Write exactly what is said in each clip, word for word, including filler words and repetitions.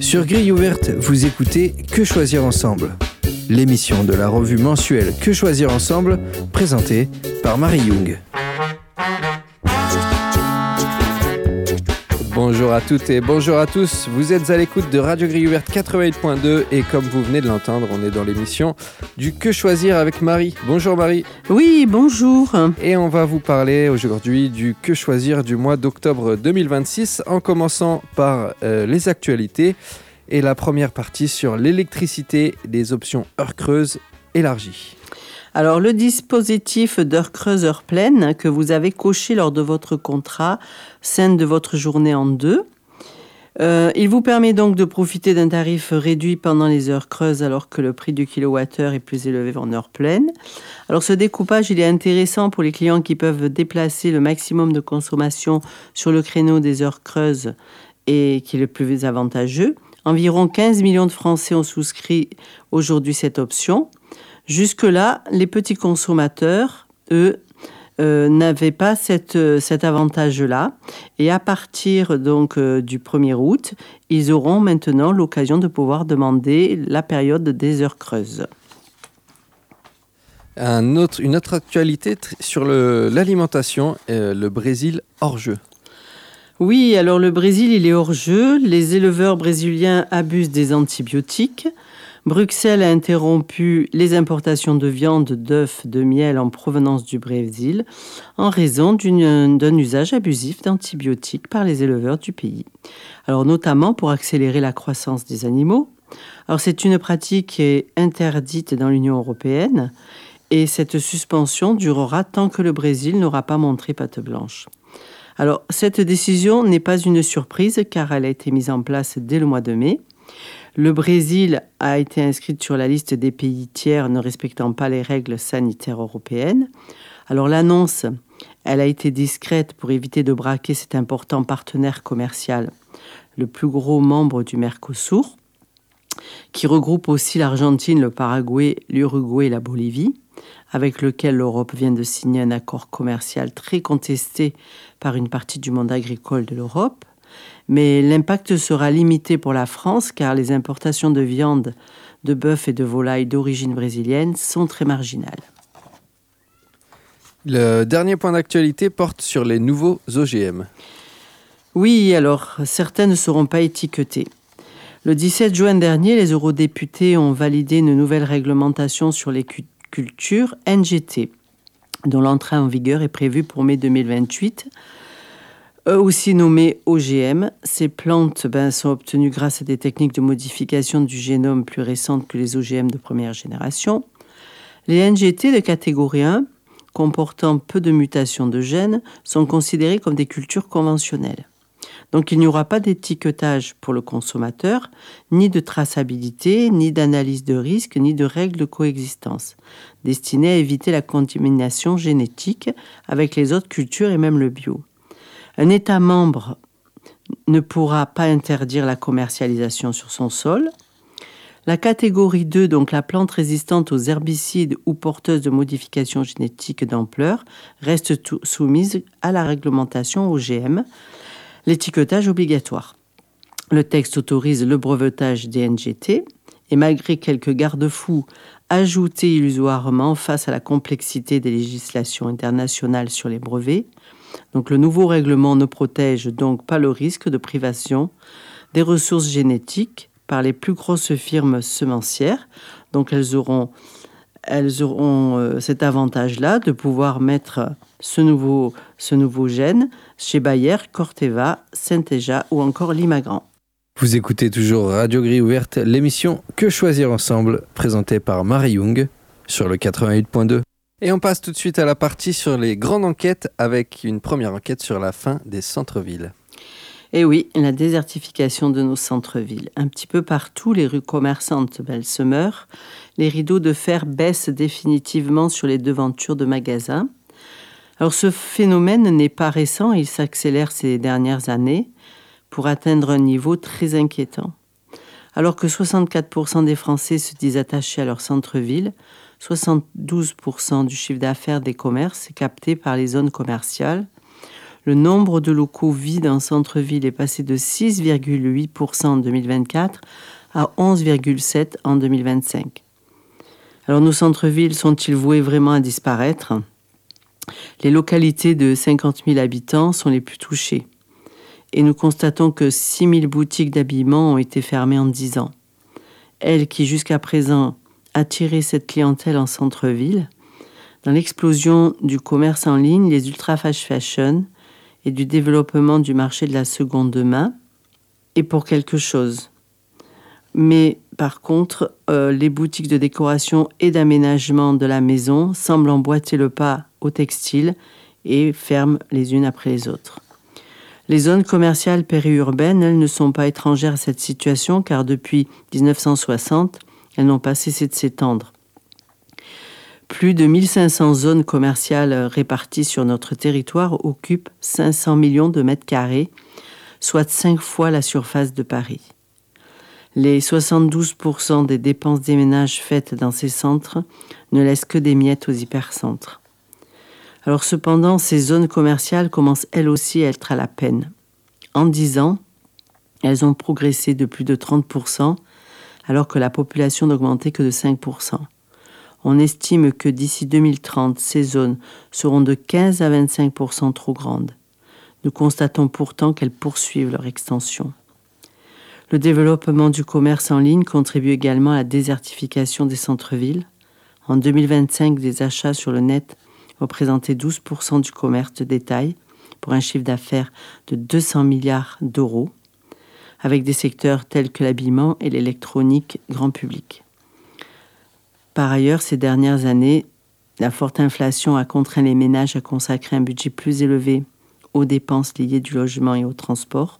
Sur Grille Ouverte, vous écoutez Que choisir ensemble, l'émission de la revue mensuelle Que choisir ensemble, présentée par Marie Young. Bonjour à toutes et bonjour à tous, vous êtes à l'écoute de Radio Grille Ouverte quatre-vingt-huit point deux et comme vous venez de l'entendre, on est dans l'émission du Que choisir avec Marie. Bonjour Marie. Oui, bonjour. Et on va vous parler aujourd'hui du Que choisir du mois d'octobre deux mille vingt-six en commençant par euh, les actualités et la première partie sur l'électricité, des options heure creuse élargies. Alors, le dispositif d'heure creuse, heure pleine que vous avez coché lors de votre contrat scinde votre journée en deux. Euh, il vous permet donc de profiter d'un tarif réduit pendant les heures creuses alors que le prix du kilowattheure est plus élevé en heure pleine. Alors, ce découpage, il est intéressant pour les clients qui peuvent déplacer le maximum de consommation sur le créneau des heures creuses et qui est le plus avantageux. Environ quinze millions de Français ont souscrit aujourd'hui cette option. Jusque-là, les petits consommateurs, eux, euh, n'avaient pas cette, cet avantage-là. Et à partir donc euh, du premier août, ils auront maintenant l'occasion de pouvoir demander la période des heures creuses. Un autre, une autre actualité tr- sur le, l'alimentation, euh, le Brésil hors jeu. Oui, alors le Brésil, il est hors jeu. Les éleveurs brésiliens abusent des antibiotiques. Bruxelles a interrompu les importations de viande, d'œufs, de miel en provenance du Brésil en raison d'une, d'un usage abusif d'antibiotiques par les éleveurs du pays. Alors notamment pour accélérer la croissance des animaux. Alors c'est une pratique qui est interdite dans l'Union européenne et cette suspension durera tant que le Brésil n'aura pas montré patte blanche. Alors cette décision n'est pas une surprise car elle a été mise en place dès le mois de mai. Le Brésil a été inscrit sur la liste des pays tiers ne respectant pas les règles sanitaires européennes. Alors l'annonce, elle a été discrète pour éviter de braquer cet important partenaire commercial, le plus gros membre du Mercosur, qui regroupe aussi l'Argentine, le Paraguay, l'Uruguay et la Bolivie, avec lequel l'Europe vient de signer un accord commercial très contesté par une partie du monde agricole de l'Europe. Mais l'impact sera limité pour la France car les importations de viande, de bœuf et de volaille d'origine brésilienne sont très marginales. Le dernier point d'actualité porte sur les nouveaux O G M. Oui, alors certains ne seront pas étiquetés. Le dix-sept juin dernier, les eurodéputés ont validé une nouvelle réglementation sur les cultures N G T, dont l'entrée en vigueur est prévue pour mai deux mille vingt-huit. Eux aussi nommés O G M, ces plantes ben, sont obtenues grâce à des techniques de modification du génome plus récentes que les O G M de première génération. Les N G T de catégorie un, comportant peu de mutations de gènes, sont considérés comme des cultures conventionnelles. Donc il n'y aura pas d'étiquetage pour le consommateur, ni de traçabilité, ni d'analyse de risque, ni de règles de coexistence, destinées à éviter la contamination génétique avec les autres cultures et même le bio. Un État membre ne pourra pas interdire la commercialisation sur son sol. La catégorie deux, donc la plante résistante aux herbicides ou porteuse de modifications génétiques d'ampleur, reste tout, soumise à la réglementation O G M, l'étiquetage obligatoire. Le texte autorise le brevetage des N G T et malgré quelques garde-fous ajoutés illusoirement face à la complexité des législations internationales sur les brevets, donc le nouveau règlement ne protège donc pas le risque de privation des ressources génétiques par les plus grosses firmes semencières. Donc elles auront, elles auront euh, cet avantage-là de pouvoir mettre ce nouveau, ce nouveau gène chez Bayer, Corteva, Syntesa ou encore Limagrand. Vous écoutez toujours Radio Grille Ouverte, l'émission Que choisir ensemble, présentée par Marie Young sur le quatre-vingt-huit point deux. Et on passe tout de suite à la partie sur les grandes enquêtes avec une première enquête sur la fin des centres-villes. Et oui, la désertification de nos centres-villes. Un petit peu partout, les rues commerçantes, ben, elles se meurent. Les rideaux de fer baissent définitivement sur les devantures de magasins. Alors ce phénomène n'est pas récent, il s'accélère ces dernières années pour atteindre un niveau très inquiétant. Alors que soixante-quatre pour cent des Français se disent attachés à leur centre-ville, soixante-douze pour cent du chiffre d'affaires des commerces est capté par les zones commerciales. Le nombre de locaux vides en centre-ville est passé de six virgule huit pour cent en deux mille vingt-quatre à onze virgule sept pour cent en deux mille vingt-cinq. Alors nos centres-villes sont-ils voués vraiment à disparaître ? Les localités de cinquante mille habitants sont les plus touchées. Et nous constatons que six mille boutiques d'habillement ont été fermées en dix ans. Elles qui, jusqu'à présent, attiraient cette clientèle en centre-ville, dans l'explosion du commerce en ligne, les ultra fast fashion et du développement du marché de la seconde main, et pour quelque chose. Mais par contre, euh, les boutiques de décoration et d'aménagement de la maison semblent emboîter le pas au textile et ferment les unes après les autres. Les zones commerciales périurbaines, elles, ne sont pas étrangères à cette situation car depuis dix-neuf cent soixante, elles n'ont pas cessé de s'étendre. Plus de mille cinq cents zones commerciales réparties sur notre territoire occupent cinq cents millions de mètres carrés, soit cinq fois la surface de Paris. Les soixante-douze pour cent des dépenses des ménages faites dans ces centres ne laissent que des miettes aux hypercentres. Alors cependant, ces zones commerciales commencent elles aussi à être à la peine. En dix ans, elles ont progressé de plus de trente pour cent, alors que la population n'augmentait que de cinq pour cent. On estime que d'ici deux mille trente, ces zones seront de quinze à vingt-cinq pour cent trop grandes. Nous constatons pourtant qu'elles poursuivent leur extension. Le développement du commerce en ligne contribue également à la désertification des centres-villes. En deux mille vingt-cinq, des achats sur le net représentaient douze pour cent du commerce de détail pour un chiffre d'affaires de deux cents milliards d'euros, avec des secteurs tels que l'habillement et l'électronique grand public. Par ailleurs, ces dernières années, la forte inflation a contraint les ménages à consacrer un budget plus élevé aux dépenses liées du logement et au transport.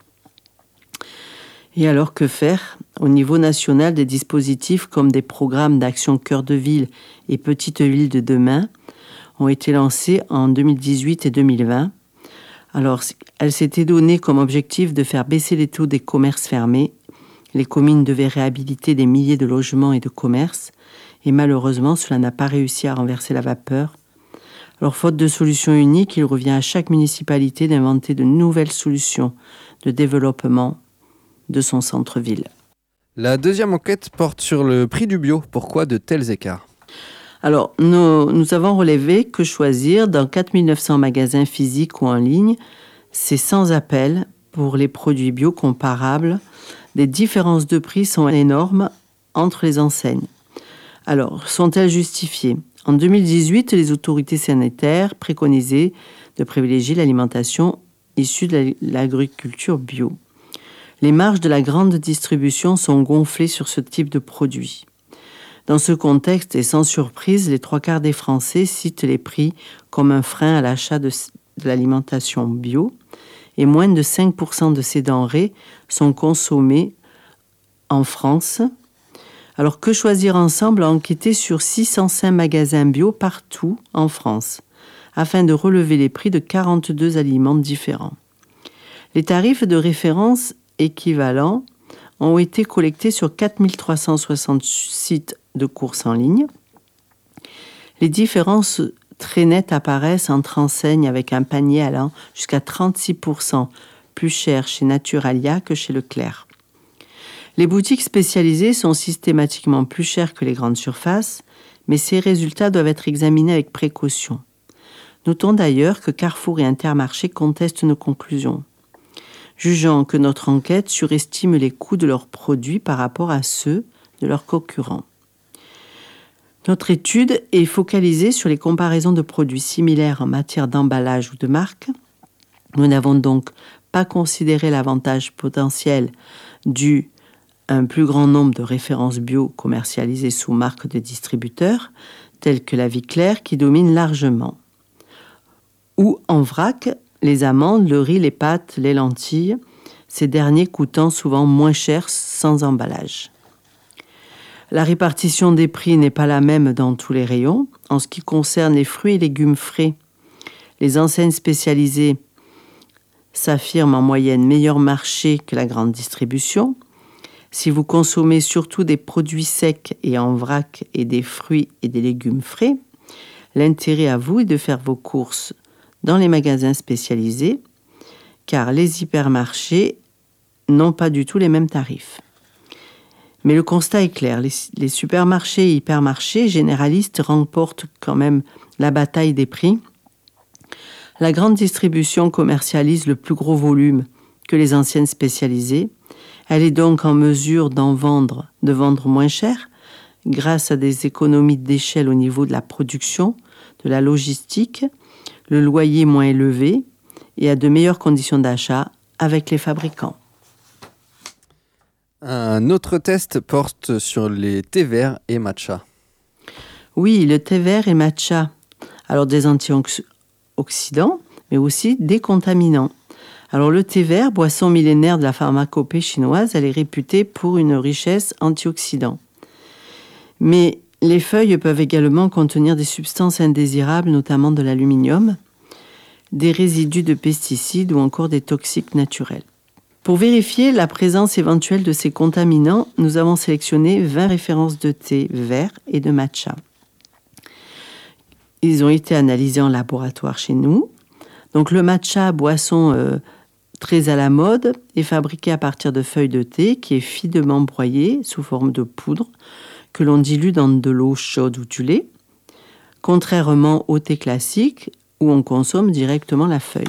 Et alors, que faire ? Au niveau national, des dispositifs comme des programmes d'action cœur de ville et petites villes de demain ont été lancés en deux mille dix-huit et deux mille vingt. Alors, elles s'étaient données comme objectif de faire baisser les taux des commerces fermés. Les communes devaient réhabiliter des milliers de logements et de commerces. Et malheureusement, cela n'a pas réussi à renverser la vapeur. Alors, faute de solution unique, il revient à chaque municipalité d'inventer de nouvelles solutions de développement de son centre-ville. La deuxième enquête porte sur le prix du bio. Pourquoi de tels écarts ? Alors, nous, nous avons relevé que choisir dans quatre mille neuf cents magasins physiques ou en ligne, c'est sans appel pour les produits bio comparables. Les différences de prix sont énormes entre les enseignes. Alors, sont-elles justifiées ? En deux mille dix-huit, les autorités sanitaires préconisaient de privilégier l'alimentation issue de l'agriculture bio. Les marges de la grande distribution sont gonflées sur ce type de produit. Dans ce contexte, et sans surprise, les trois quarts des Français citent les prix comme un frein à l'achat de, de l'alimentation bio, et moins de cinq pour cent de ces denrées sont consommées en France. Alors, Que choisir ensemble a enquêté sur six cent cinq magasins bio partout en France, afin de relever les prix de quarante-deux aliments différents. Les tarifs de référence équivalents ont été collectés sur quatre mille trois cent soixante sites de courses en ligne. Les différences très nettes apparaissent entre enseignes avec un panier allant jusqu'à trente-six pour cent plus cher chez Naturalia que chez Leclerc. Les boutiques spécialisées sont systématiquement plus chères que les grandes surfaces, mais ces résultats doivent être examinés avec précaution. Notons d'ailleurs que Carrefour et Intermarché contestent nos conclusions, jugeant que notre enquête surestime les coûts de leurs produits par rapport à ceux de leurs concurrents. Notre étude est focalisée sur les comparaisons de produits similaires en matière d'emballage ou de marque. Nous n'avons donc pas considéré l'avantage potentiel dû à un plus grand nombre de références bio commercialisées sous marque de distributeurs, telles que la Vie Claire qui domine largement. Ou en vrac, les amandes, le riz, les pâtes, les lentilles, ces derniers coûtant souvent moins cher sans emballage. La répartition des prix n'est pas la même dans tous les rayons. En ce qui concerne les fruits et légumes frais, les enseignes spécialisées s'affirment en moyenne meilleur marché que la grande distribution. Si vous consommez surtout des produits secs et en vrac et des fruits et des légumes frais, l'intérêt à vous est de faire vos courses dans les magasins spécialisés car les hypermarchés n'ont pas du tout les mêmes tarifs. Mais le constat est clair, les, les supermarchés et hypermarchés généralistes remportent quand même la bataille des prix. La grande distribution commercialise le plus gros volume que les anciennes spécialisées. Elle est donc en mesure d'en vendre, de vendre moins cher grâce à des économies d'échelle au niveau de la production, de la logistique, le loyer moins élevé et à de meilleures conditions d'achat avec les fabricants. Un autre test porte sur les thés verts et matcha. Oui, le thé vert et matcha, alors des antioxydants, mais aussi des contaminants. Alors le thé vert, boisson millénaire de la pharmacopée chinoise, elle est réputée pour une richesse antioxydants. Mais les feuilles peuvent également contenir des substances indésirables, notamment de l'aluminium, des résidus de pesticides ou encore des toxiques naturels. Pour vérifier la présence éventuelle de ces contaminants, nous avons sélectionné vingt références de thé vert et de matcha. Ils ont été analysés en laboratoire chez nous. Donc le matcha, boisson euh, très à la mode, est fabriqué à partir de feuilles de thé qui est finement broyée sous forme de poudre que l'on dilue dans de l'eau chaude ou du lait, contrairement au thé classique où on consomme directement la feuille.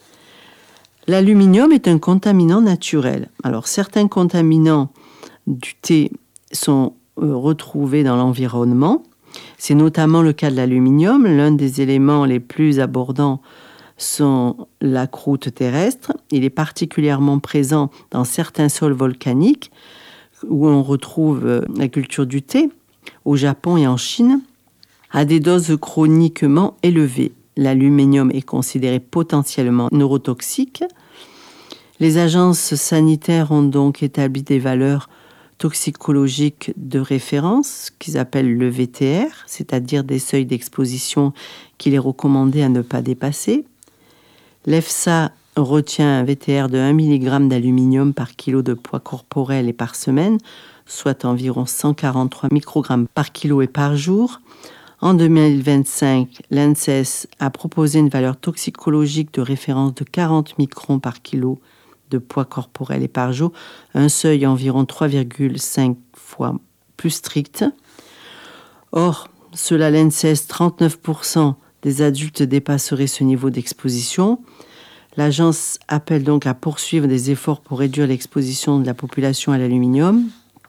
L'aluminium est un contaminant naturel. Alors, certains contaminants du thé sont euh, retrouvés dans l'environnement. C'est notamment le cas de l'aluminium. L'un des éléments les plus abordants sont la croûte terrestre. Il est particulièrement présent dans certains sols volcaniques où on retrouve euh, la culture du thé, au Japon et en Chine, à des doses chroniquement élevées. L'aluminium est considéré potentiellement neurotoxique. Les agences sanitaires ont donc établi des valeurs toxicologiques de référence qu'ils appellent le V T R, c'est-à-dire des seuils d'exposition qu'il est recommandé à ne pas dépasser. L'EFSA retient un V T R de un milligramme d'aluminium par kilo de poids corporel et par semaine, soit environ cent quarante-trois microgrammes par kilo et par jour. En deux mille vingt-cinq, l'A N S E S a proposé une valeur toxicologique de référence de quarante microns par kilo de poids corporel et par jour, un seuil environ trois virgule cinq fois plus strict. Or, selon l'A N S E S, trente-neuf pour cent des adultes dépasseraient ce niveau d'exposition. L'agence appelle donc à poursuivre des efforts pour réduire l'exposition de la population à l'aluminium.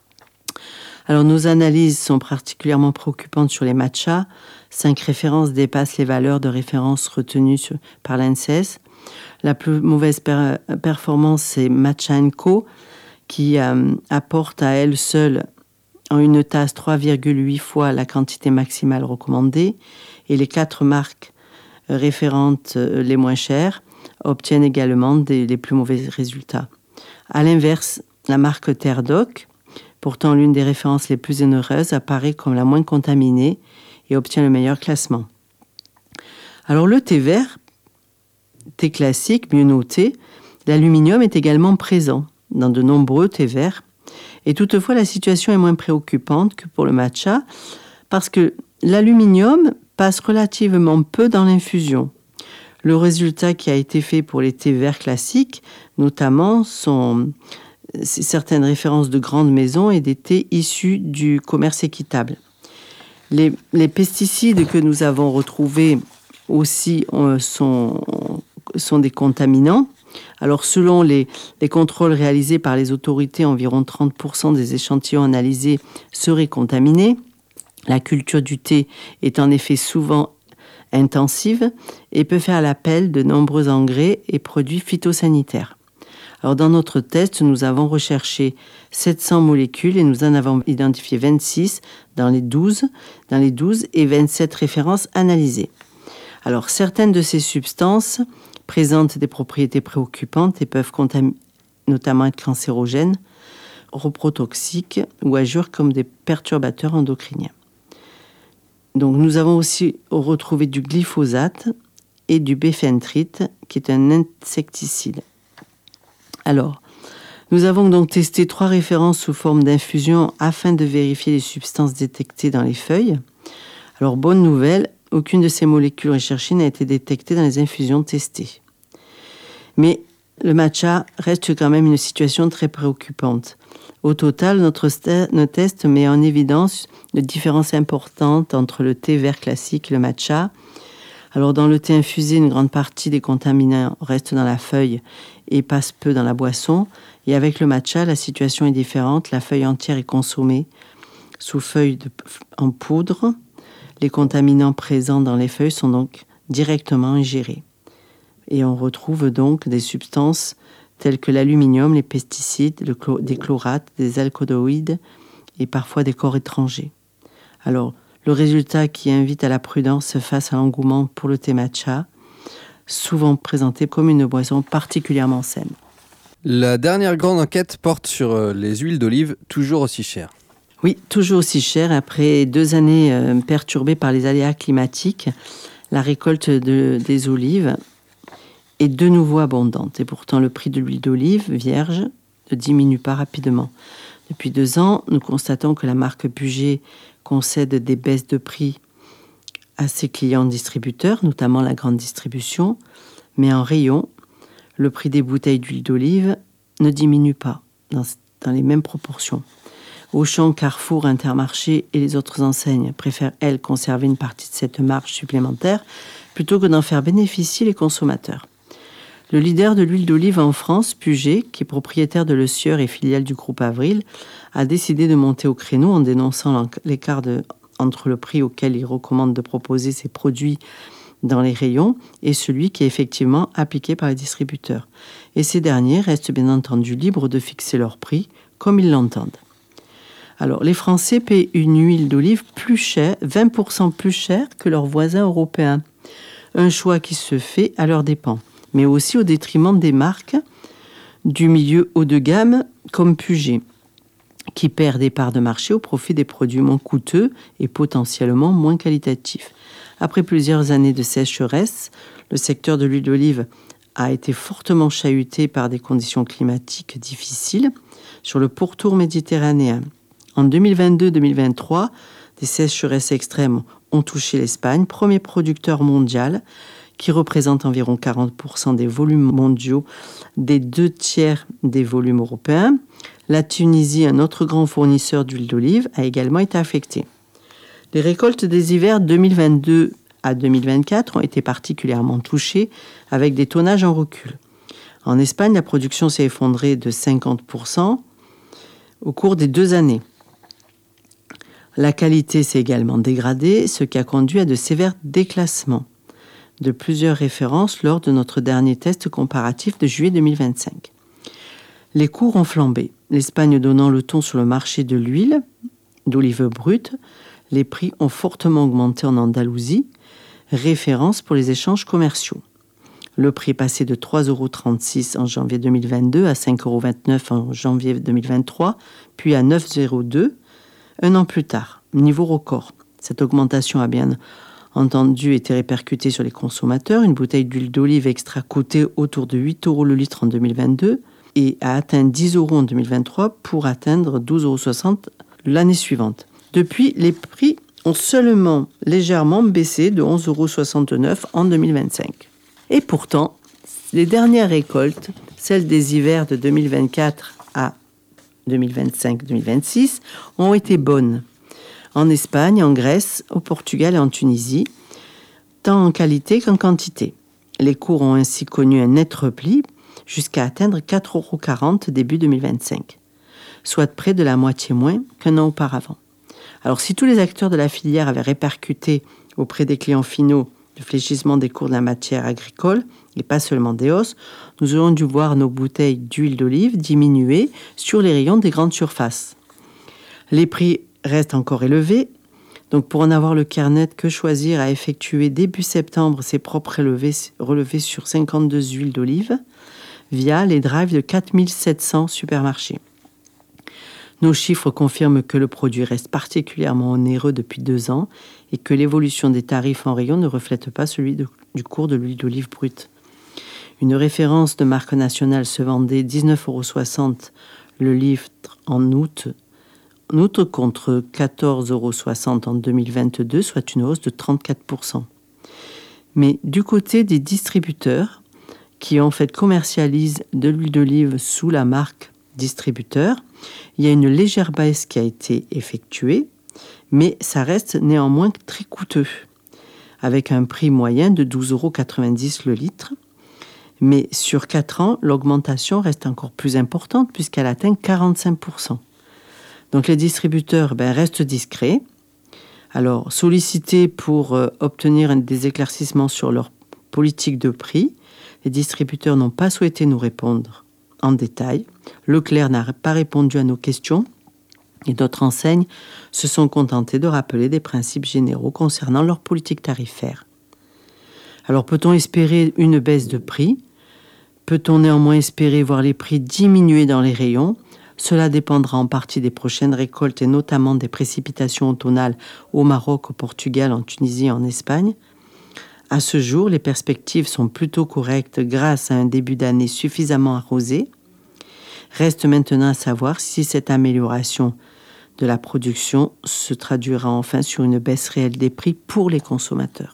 Alors, nos analyses sont particulièrement préoccupantes sur les matchas. Cinq références dépassent les valeurs de référence retenues sur, par l'A N S E S. La plus mauvaise per- performance, c'est Matcha and Co, qui euh, apporte à elle seule en une tasse trois virgule huit fois la quantité maximale recommandée. Et les quatre marques référentes euh, les moins chères obtiennent également des, les plus mauvais résultats. À l'inverse, la marque Terre Doc, pourtant l'une des références les plus onéreuses, apparaît comme la moins contaminée et obtient le meilleur classement. Alors le thé vert, thé classique, mieux noté, l'aluminium est également présent dans de nombreux thés verts. Et toutefois, la situation est moins préoccupante que pour le matcha parce que l'aluminium passe relativement peu dans l'infusion. Le résultat qui a été fait pour les thés verts classiques, notamment, sont certaines références de grandes maisons et des thés issus du commerce équitable. Les, les pesticides que nous avons retrouvés aussi euh, sont, sont des contaminants. Alors, selon les, les contrôles réalisés par les autorités, environ trente pour cent des échantillons analysés seraient contaminés. La culture du thé est en effet souvent intensive et peut faire l'appel de nombreux engrais et produits phytosanitaires. Alors, dans notre test, nous avons recherché sept cents molécules et nous en avons identifié vingt-six dans les douze, dans les douze et vingt-sept références analysées. Alors, certaines de ces substances présentent des propriétés préoccupantes et peuvent contam- notamment être cancérogènes, reprotoxiques ou agir comme des perturbateurs endocriniens. Donc, nous avons aussi retrouvé du glyphosate et du bifenthriate, qui est un insecticide. Alors, nous avons donc testé trois références sous forme d'infusion afin de vérifier les substances détectées dans les feuilles. Alors, bonne nouvelle, aucune de ces molécules recherchées n'a été détectée dans les infusions testées. Mais le matcha reste quand même une situation très préoccupante. Au total, notre, st- notre test met en évidence de différences importantes entre le thé vert classique et le matcha. Alors, dans le thé infusé, une grande partie des contaminants reste dans la feuille et passe peu dans la boisson. Et avec le matcha, la situation est différente. La feuille entière est consommée sous feuille de, en poudre. Les contaminants présents dans les feuilles sont donc directement ingérés. Et on retrouve donc des substances telles que l'aluminium, les pesticides, le chlor- des chlorates, des alcaloïdes et parfois des corps étrangers. Alors, le résultat qui invite à la prudence face à l'engouement pour le thé matcha, souvent présenté comme une boisson particulièrement saine. La dernière grande enquête porte sur les huiles d'olive, toujours aussi chères. Oui, toujours aussi chères. Après deux années euh, perturbées par les aléas climatiques, la récolte de, des olives est de nouveau abondante. Et pourtant, le prix de l'huile d'olive vierge ne diminue pas rapidement. Depuis deux ans, nous constatons que la marque Puget concède des baisses de prix à ses clients distributeurs, notamment la grande distribution. Mais en rayon, le prix des bouteilles d'huile d'olive ne diminue pas dans, dans les mêmes proportions. Auchan, Carrefour, Intermarché et les autres enseignes préfèrent, elles, conserver une partie de cette marge supplémentaire plutôt que d'en faire bénéficier les consommateurs. Le leader de l'huile d'olive en France, Puget, qui est propriétaire de Le Sieur et filiale du groupe Avril, a décidé de monter au créneau en dénonçant l'écart de, entre le prix auquel il recommande de proposer ses produits dans les rayons et celui qui est effectivement appliqué par les distributeurs. Et ces derniers restent bien entendu libres de fixer leur prix comme ils l'entendent. Alors, les Français paient une huile d'olive plus chère, vingt pour cent plus chère que leurs voisins européens. Un choix qui se fait à leurs dépens, mais aussi au détriment des marques du milieu haut de gamme comme Puget, qui perd des parts de marché au profit des produits moins coûteux et potentiellement moins qualitatifs. Après plusieurs années de sécheresse, le secteur de l'huile d'olive a été fortement chahuté par des conditions climatiques difficiles sur le pourtour méditerranéen. En deux mille vingt-deux deux mille vingt-trois, des sécheresses extrêmes ont touché l'Espagne, premier producteur mondial, qui représente environ quarante pour cent des volumes mondiaux, des deux tiers des volumes européens. La Tunisie, un autre grand fournisseur d'huile d'olive, a également été affectée. Les récoltes des hivers deux mille vingt-deux à deux mille vingt-quatre ont été particulièrement touchées, avec des tonnages en recul. En Espagne, la production s'est effondrée de cinquante pour cent au cours des deux années. La qualité s'est également dégradée, ce qui a conduit à de sévères déclassements de plusieurs références lors de notre dernier test comparatif de juillet deux mille vingt-cinq. Les cours ont flambé, l'Espagne donnant le ton sur le marché de l'huile d'olive brute. Les prix ont fortement augmenté en Andalousie, référence pour les échanges commerciaux. Le prix est passé de trois euros trente-six en janvier deux mille vingt-deux à cinq euros vingt-neuf en janvier deux mille vingt-trois, puis à neuf euros zéro deux un an plus tard, niveau record. Cette augmentation a bien entendu été répercutée sur les consommateurs. Une bouteille d'huile d'olive extra coûtait autour de huit euros le litre en deux mille vingt-deux et a atteint dix euros en deux mille vingt-trois pour atteindre douze euros soixante l'année suivante. Depuis, les prix ont seulement légèrement baissé de onze euros soixante-neuf en deux mille vingt-cinq. Et pourtant, les dernières récoltes, celles des hivers de deux mille vingt-quatre à deux mille vingt-cinq deux mille vingt-six, ont été bonnes. En Espagne, en Grèce, au Portugal et en Tunisie, tant en qualité qu'en quantité. Les cours ont ainsi connu un net repli jusqu'à atteindre quatre euros quarante début deux mille vingt-cinq, soit près de la moitié moins qu'un an auparavant. Alors si tous les acteurs de la filière avaient répercuté auprès des clients finaux le fléchissement des cours de la matière agricole, et pas seulement des hausses, nous aurions dû voir nos bouteilles d'huile d'olive diminuer sur les rayons des grandes surfaces. Les prix restent encore élevés, donc pour en avoir le carnet, Que Choisir a effectué début septembre ses propres relevés, relevés sur cinquante-deux huiles d'olive via les drives de quatre mille sept cents supermarchés. Nos chiffres confirment que le produit reste particulièrement onéreux depuis deux ans et que l'évolution des tarifs en rayon ne reflète pas celui de, du cours de l'huile d'olive brute. Une référence de marque nationale se vendait dix-neuf euros soixante le litre en août, en août contre quatorze euros soixante en deux mille vingt-deux, soit une hausse de trente-quatre pour cent. Mais du côté des distributeurs, qui en fait commercialisent de l'huile d'olive sous la marque distributeur. Il y a une légère baisse qui a été effectuée, mais ça reste néanmoins très coûteux, avec un prix moyen de douze euros quatre-vingt-dix le litre. Mais sur quatre ans, l'augmentation reste encore plus importante puisqu'elle atteint quarante-cinq pour cent. Donc les distributeurs ben, restent discrets. Alors, sollicités pour euh, obtenir des éclaircissements sur leur politique de prix, les distributeurs n'ont pas souhaité nous répondre en détail. Leclerc n'a pas répondu à nos questions et d'autres enseignes se sont contentées de rappeler des principes généraux concernant leur politique tarifaire. Alors, peut-on espérer une baisse de prix ? Peut-on néanmoins espérer voir les prix diminuer dans les rayons ? Cela dépendra en partie des prochaines récoltes et notamment des précipitations automnales au Maroc, au Portugal, en Tunisie et en Espagne. À ce jour, les perspectives sont plutôt correctes grâce à un début d'année suffisamment arrosé. Reste maintenant à savoir si cette amélioration de la production se traduira enfin sur une baisse réelle des prix pour les consommateurs.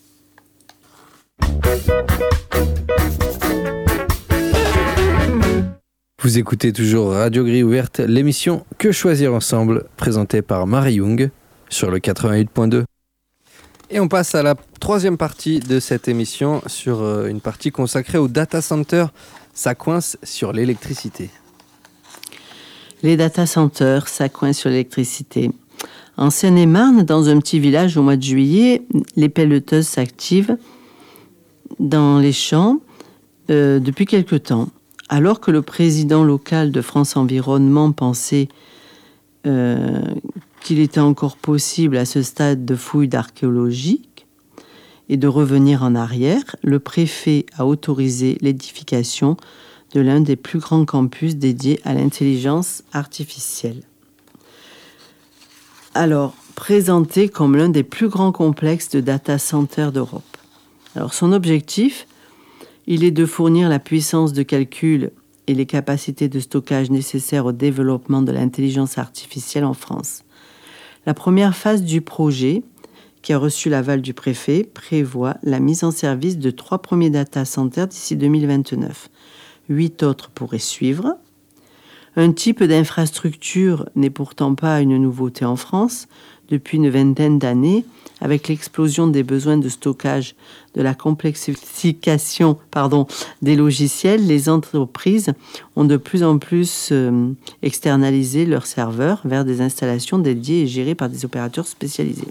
Vous écoutez toujours Radio Grille Ouverte, l'émission Que choisir ensemble, présentée par Marie Young sur le quatre-vingt-huit point deux. Et on passe à la troisième partie de cette émission, sur une partie consacrée au data center. Ça coince sur l'électricité. Les data centers, ça coince sur l'électricité. En Seine-et-Marne, dans un petit village au mois de juillet, les pelleteuses s'activent dans les champs euh, depuis quelque temps. Alors que le président local de France Environnement pensait euh, qu'il était encore possible à ce stade de fouilles d'archéologique et de revenir en arrière, le préfet a autorisé l'édification de l'un des plus grands campus dédiés à l'intelligence artificielle. Alors, présenté comme l'un des plus grands complexes de data centers d'Europe. Alors, son objectif, il est de fournir la puissance de calcul et les capacités de stockage nécessaires au développement de l'intelligence artificielle en France. La première phase du projet, qui a reçu l'aval du préfet, prévoit la mise en service de trois premiers data centers d'ici deux mille vingt-neuf. Huit autres pourraient suivre. Un type d'infrastructure n'est pourtant pas une nouveauté en France. Depuis une vingtaine d'années, avec l'explosion des besoins de stockage, de la complexification pardon, des logiciels, les entreprises ont de plus en plus euh, externalisé leurs serveurs vers des installations dédiées et gérées par des opérateurs spécialisés.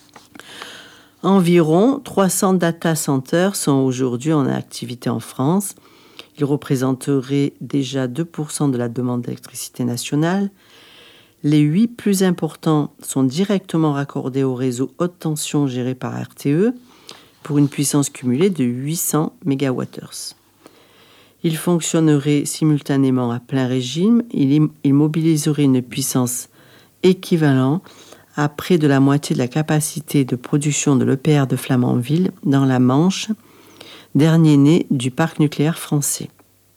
Environ trois cents data centers sont aujourd'hui en activité en France. Ils représenteraient déjà deux pour cent de la demande d'électricité nationale. Les huit plus importants sont directement raccordés au réseau haute tension géré par R T E pour une puissance cumulée de huit cents mégawattheures. Ils fonctionneraient simultanément à plein régime. Ils, ils mobiliseraient une puissance équivalente à près de la moitié de la capacité de production de l'E P R de Flamanville dans la Manche, dernier né du parc nucléaire français.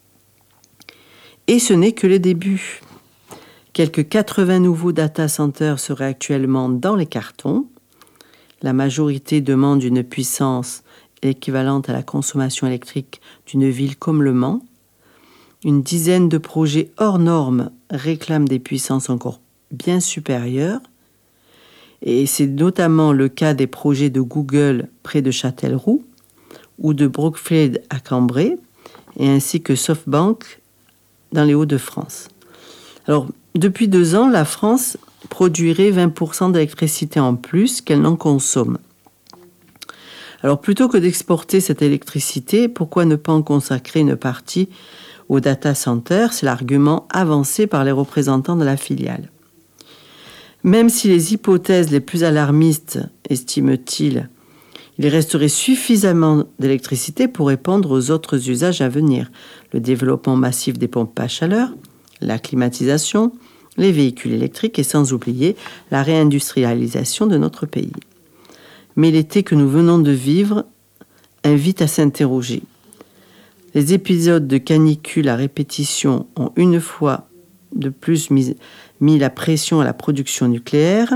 Et ce n'est que le début. Quelques quatre-vingts nouveaux data centers seraient actuellement dans les cartons. La majorité demande une puissance équivalente à la consommation électrique d'une ville comme Le Mans. Une dizaine de projets hors normes réclament des puissances encore bien supérieures. Et c'est notamment le cas des projets de Google près de Châtellerault ou de Brookfield à Cambrai, et ainsi que SoftBank dans les Hauts-de-France. Alors, depuis deux ans, la France produirait vingt pour cent d'électricité en plus qu'elle n'en consomme. Alors, plutôt que d'exporter cette électricité, pourquoi ne pas en consacrer une partie au data center ? C'est l'argument avancé par les représentants de la filiale. Même si les hypothèses les plus alarmistes, estiment-ils, il resterait suffisamment d'électricité pour répondre aux autres usages à venir. Le développement massif des pompes à chaleur, la climatisation, les véhicules électriques et sans oublier la réindustrialisation de notre pays. Mais l'été que nous venons de vivre invite à s'interroger. Les épisodes de canicule à répétition ont une fois de plus mis, mis la pression à la production nucléaire,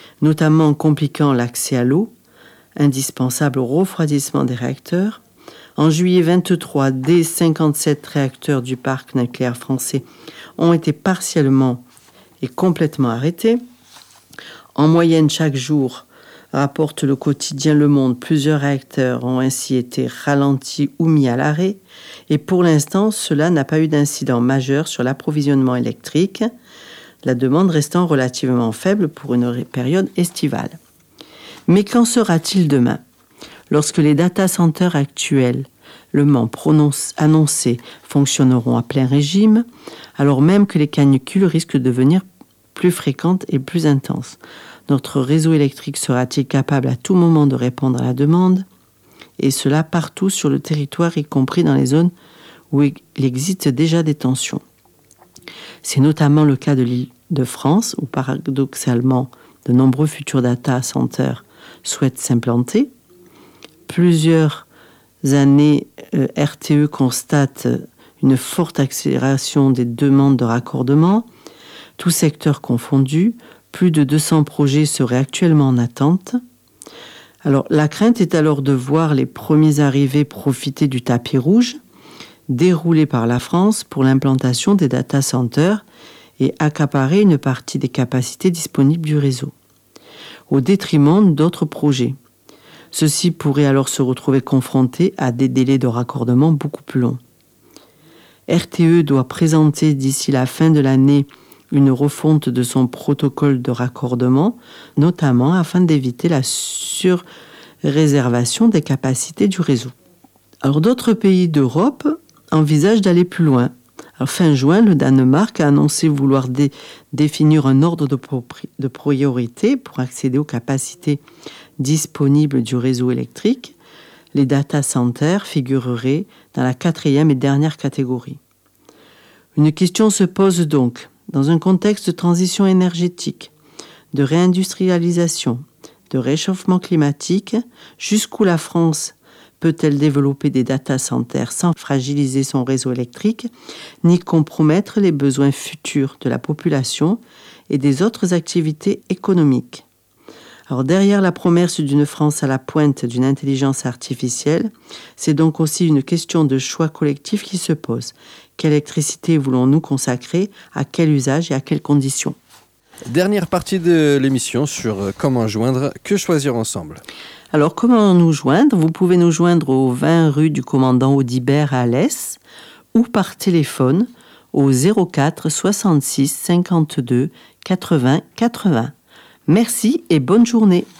notamment en compliquant l'accès à l'eau, indispensable au refroidissement des réacteurs, En juillet vingt-trois, des cinquante-sept réacteurs du parc nucléaire français ont été partiellement et complètement arrêtés. En moyenne, chaque jour, rapporte le quotidien Le Monde, plusieurs réacteurs ont ainsi été ralentis ou mis à l'arrêt. Et pour l'instant, cela n'a pas eu d'incident majeur sur l'approvisionnement électrique, la demande restant relativement faible pour une période estivale. Mais qu'en sera-t-il demain ? Lorsque les data centers actuels, le prononce, annoncés, fonctionneront à plein régime, alors même que les canicules risquent de devenir plus fréquentes et plus intenses. Notre réseau électrique sera-t-il capable à tout moment de répondre à la demande ? Et cela partout sur le territoire, y compris dans les zones où il existe déjà des tensions. C'est notamment le cas de l'Île-de-France, où paradoxalement, de nombreux futurs data centers souhaitent s'implanter. Plusieurs années, euh, R T E constate une forte accélération des demandes de raccordement, tous secteurs confondus. Plus de deux cents projets seraient actuellement en attente. Alors, la crainte est alors de voir les premiers arrivés profiter du tapis rouge déroulé par la France pour l'implantation des data centers et accaparer une partie des capacités disponibles du réseau, au détriment d'autres projets. Ceux-ci pourraient alors se retrouver confrontés à des délais de raccordement beaucoup plus longs. R T E doit présenter d'ici la fin de l'année une refonte de son protocole de raccordement, notamment afin d'éviter la surréservation des capacités du réseau. Alors d'autres pays d'Europe envisagent d'aller plus loin. Alors, fin juin, le Danemark a annoncé vouloir dé- définir un ordre de, propri- de priorité pour accéder aux capacités disponibles du réseau électrique. Les data centers figureraient dans la quatrième et dernière catégorie. Une question se pose donc. Dans un contexte de transition énergétique, de réindustrialisation, de réchauffement climatique, jusqu'où la France peut-elle développer des data centers sans fragiliser son réseau électrique, ni compromettre les besoins futurs de la population et des autres activités économiques ? Alors derrière la promesse d'une France à la pointe d'une intelligence artificielle, c'est donc aussi une question de choix collectif qui se pose. Quelle électricité voulons-nous consacrer, à quel usage et à quelles conditions ? Dernière partie de l'émission sur comment joindre Que choisir ensemble. Alors comment nous joindre ? Vous pouvez nous joindre au vingt rue du commandant Audibert à Alès ou par téléphone au zéro quatre soixante-six cinquante-deux quatre-vingts quatre-vingts. Merci et bonne journée.